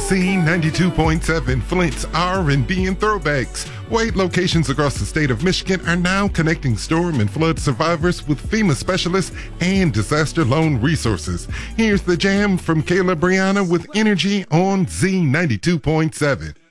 Z92.7, Flint's R&B and throwbacks. 8 locations across the state of Michigan are now connecting storm and flood survivors with FEMA specialists and disaster loan resources. Here's the jam from Kayla Brianna with Energy on Z92.7.